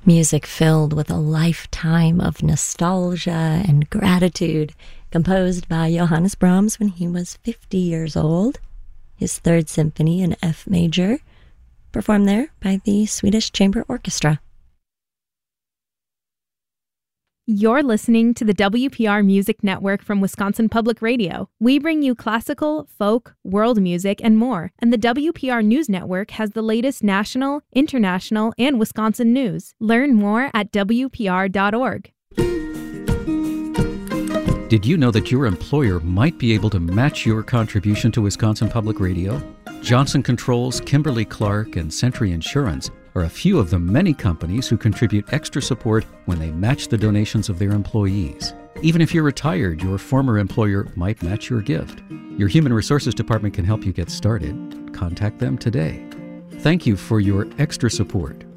Music filled with a lifetime of nostalgia and gratitude, composed by Johannes Brahms when he was 50 years old. His Third Symphony in F major, performed there by the Swedish Chamber Orchestra. You're listening to the WPR Music Network from Wisconsin Public Radio. We bring you classical, folk, world music, and more. And the WPR News Network has the latest national, international, and Wisconsin news. Learn more at WPR.org. Did you know that your employer might be able to match your contribution to Wisconsin Public Radio? Johnson Controls, Kimberly-Clark, and Century Insurance are a few of the many companies who contribute extra support when they match the donations of their employees. Even if you're retired, your former employer might match your gift. Your Human Resources Department can help you get started. Contact them today. Thank you for your extra support.